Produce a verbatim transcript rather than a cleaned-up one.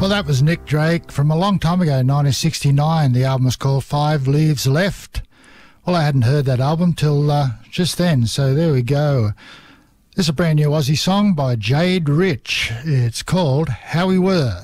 Well, that was Nick Drake from a long time ago, nineteen sixty-nine. The album was called Five Leaves Left. Well, I hadn't heard that album till uh, just then, so there we go. This is a brand new Aussie song by Jade Rich. It's called How We Were.